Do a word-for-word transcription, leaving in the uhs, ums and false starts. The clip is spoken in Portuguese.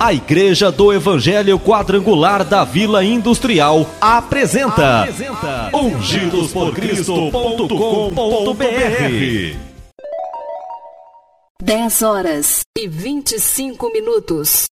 A Igreja do Evangelho Quadrangular da Vila Industrial apresenta, apresenta ungidos por cristo ponto com ponto br. dez horas e vinte e cinco minutos.